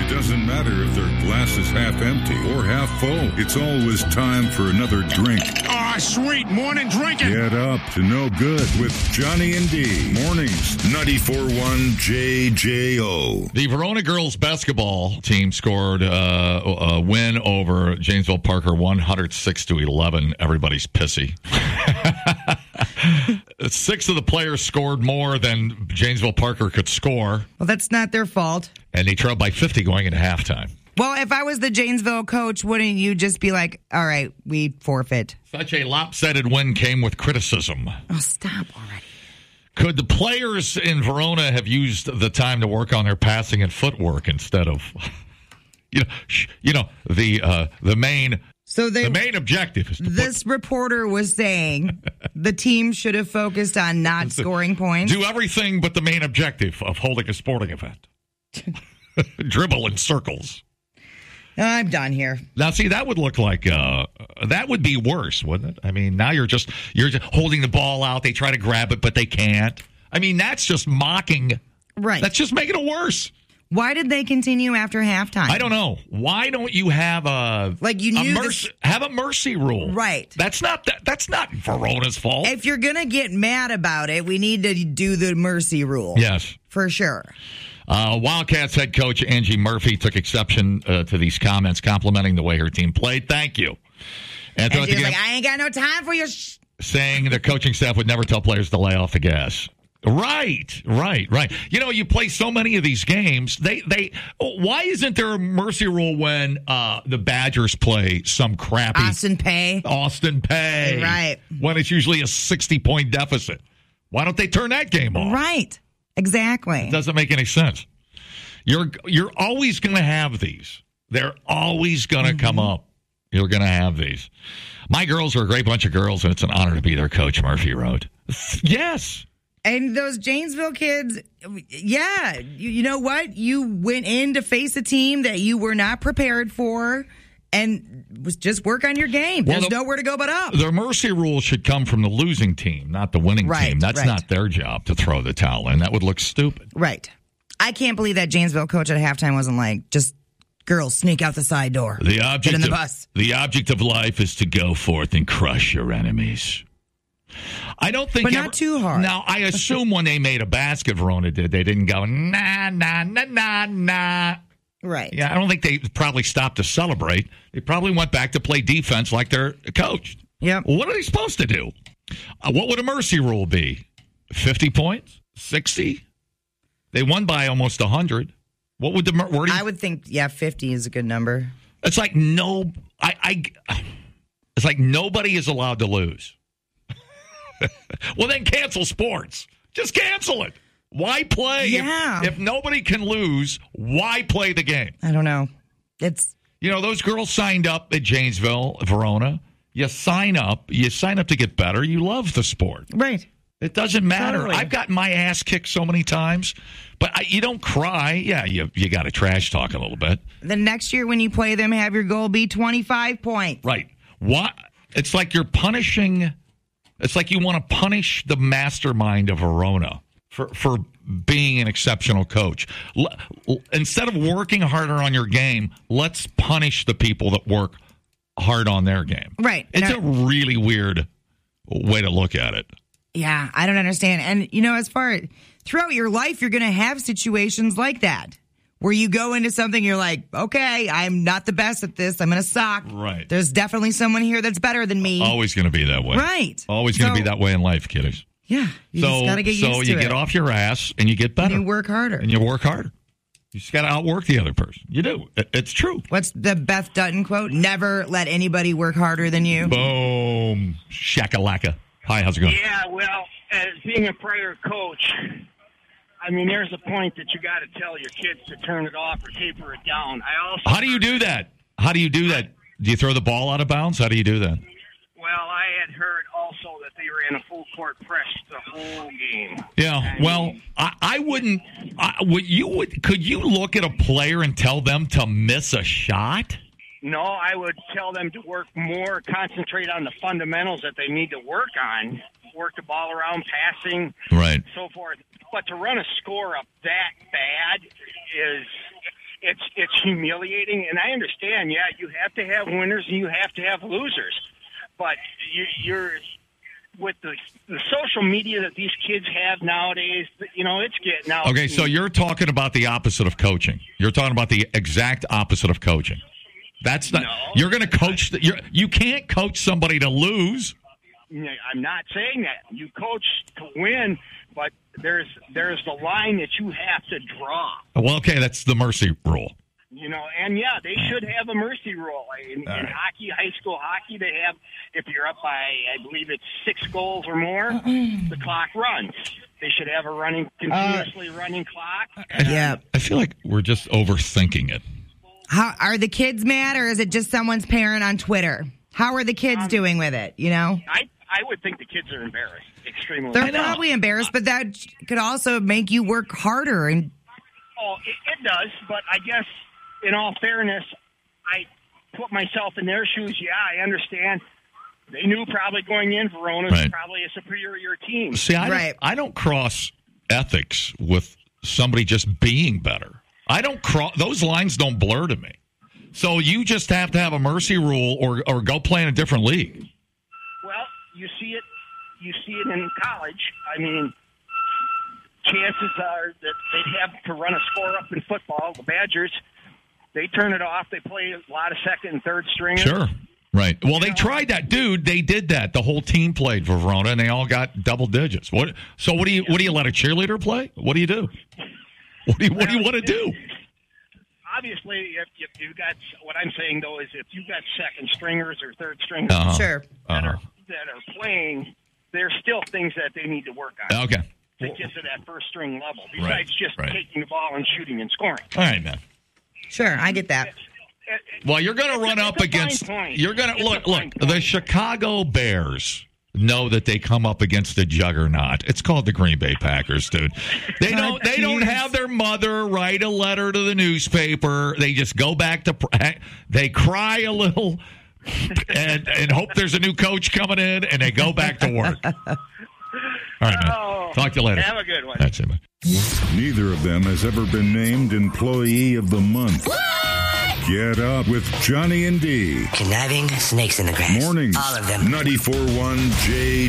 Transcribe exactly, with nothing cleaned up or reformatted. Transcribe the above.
It doesn't matter if their glass is half empty or half full. It's always time for another drink. Ah, oh, sweet morning drinking. Get up to no good with Johnny and D. Mornings, ninety-four point one J J O. The Verona girls basketball team scored uh, a win over Janesville Parker one hundred six to eleven. Everybody's pissy. Six of the players scored more than Janesville Parker could score. Well, that's not their fault. And they trailed by fifty going into halftime. Well, if I was the Janesville coach, wouldn't you just be like, all right, we forfeit? Such a lopsided win came with criticism. Oh, stop already. Could the players in Verona have used the time to work on their passing and footwork instead of, you know, you know the uh, the main so they, the main objective is to this put, reporter was saying the team should have focused on not scoring points. Do everything but the main objective of holding a sporting event. Dribble in circles. I'm done here. Now, see, that would look like uh, that would be worse, wouldn't it? I mean, now you're just you're just holding the ball out. They try to grab it, but they can't. I mean, that's just mocking. Right. That's just making it worse. Why did they continue after halftime? I don't know. Why don't you have a like you knew a mercy, have a mercy rule? Right. That's not that. That's not Verona's fault. If you're gonna get mad about it, we need to do the mercy rule. Yes, for sure. Uh, Wildcats head coach Angie Murphy took exception uh, to these comments, complimenting the way her team played. Thank you. And, and she was like, I ain't got no time for your sh-. Saying the coaching staff would never tell players to lay off the gas. Right, right, right. You know, you play so many of these games. They, they. Why isn't there a mercy rule when uh, the Badgers play some crappy Austin Peay? Austin Peay, right? When it's usually a sixty-point deficit. Why don't they turn that game off? Right, exactly. It doesn't make any sense. You're you're always going to have these. They're always going to mm-hmm. come up. You're going to have these. My girls are a great bunch of girls, and it's an honor to be their coach. Murphy wrote, yes. And those Janesville kids, yeah, you, you know what? You went in to face a team that you were not prepared for, and was just work on your game. There's well, the, nowhere to go but up. The mercy rule should come from the losing team, not the winning right, team. That's right. not their job to throw the towel in. That would look stupid. Right. I can't believe that Janesville coach at halftime wasn't like, just girls, sneak out the side door. The object Get in the of, bus. The object of life is to go forth and crush your enemies. I don't think, but ever, not too hard. Now, I assume when they made a basket, Verona did, they didn't go nah, nah, nah, nah, nah. Right. Yeah, I don't think they probably stopped to celebrate. They probably went back to play defense like they're coached. Yep. Well, what are they supposed to do? Uh, what would a mercy rule be? Fifty points? Sixty? They won by almost a hundred. What would the wording? I would think, yeah, fifty is a good number. It's like no, I, I it's like nobody is allowed to lose. Well, then cancel sports. Just cancel it. Why play? Yeah. If, if nobody can lose, why play the game? I don't know. It's you know those girls signed up at Janesville, Verona. You sign up. You sign up to get better. You love the sport, right? It doesn't matter. Totally. I've gotten my ass kicked so many times, but I, you don't cry. Yeah, you you got to trash talk a little bit. The next year when you play them, have your goal be twenty-five points. Right. What? It's like you're punishing. It's like you want to punish the mastermind of Verona for for being an exceptional coach. L- instead of working harder on your game, let's punish the people that work hard on their game. Right. It's no. a really weird way to look at it. Yeah, I don't understand. And, you know, as far as throughout your life, you're going to have situations like that where you go into something, you're like, okay, I'm not the best at this. I'm going to suck. Right. There's definitely someone here that's better than me. Always going to be that way. Right. Always going to so, be that way in life, kiddies. Yeah. You so, just got to get so used to you it. get off your ass and you get better. And you work harder. And you work harder. You just got to outwork the other person. You do. It, it's true. What's the Beth Dutton quote? Never let anybody work harder than you. Boom. Shakalaka. Hi, how's it going? Yeah, well, as being a prior coach, I mean, there's a point that you got to tell your kids to turn it off or taper it down. I also How do you do that? How do you do that? Do you throw the ball out of bounds? How do you do that? Well, I had heard also that they were in a full court press the whole game. Yeah. I well, mean, I, I wouldn't. I, would you would? Could you look at a player and tell them to miss a shot? No, I would tell them to work more, concentrate on the fundamentals that they need to work on, work the ball around, passing, right, so forth. But to run a score up that bad is it's it's humiliating. And I understand, yeah, you have to have winners and you have to have losers, but you, you're with the the social media that these kids have nowadays. You know, it's getting out. Okay, so you're talking about the opposite of coaching. You're talking about the exact opposite of coaching. That's not. No. You're going to coach. The, you're, you can't coach somebody to lose. I'm not saying that. You coach to win, but there's there's the line that you have to draw. Well, okay, that's the mercy rule. You know, and yeah, they should have a mercy rule. In, in right. hockey, high school hockey, they have, if you're up by, I believe it's six goals or more, the clock runs. They should have a running, continuously uh, running clock. Yeah. I feel like we're just overthinking it. How are the kids mad, or is it just someone's parent on Twitter? How are the kids um, doing with it, you know? I, I would think the kids are embarrassed, extremely. They're probably embarrassed, but that could also make you work harder. And Oh, it, it does, but I guess, in all fairness, I put myself in their shoes. Yeah, I understand. They knew probably going in, Verona's right. probably a superior team. See, I, right. don't, I don't cross ethics with somebody just being better. I don't cross, those lines don't blur to me. So you just have to have a mercy rule or, or go play in a different league. Well, you see it, you see it in college. I mean, chances are that they'd have to run a score up in football. The Badgers, they turn it off. They play a lot of second and third stringers. Sure. Right. Well, they tried that, dude. They did that. The whole team played for Verona, and they all got double digits. What? So, what do you? What do you let a cheerleader play? What do you do? What do you? What do you want to do? Obviously, if, if you got what I'm saying though is if you got second stringers or third stringers uh-huh. sure. that uh-huh. are that are playing, there's still things that they need to work on. Okay. To get to that first string level, besides right. just right. taking the ball and shooting and scoring. All right, man. Sure, I get that. Well, you're going to run up against. You're going to look. Look, the Chicago Bears know that they come up against a juggernaut. It's called the Green Bay Packers, dude. They don't. They don't have their mother write a letter to the newspaper. They just go back to. They cry a little, and and hope there's a new coach coming in, and they go back to work. All right, man. Oh, talk to you later. Have a good one. That's it, man. Neither of them has ever been named Employee of the Month. What? Get up with Johnny and D. Conniving snakes in the grass. Mornings. All of them. ninety-four point one J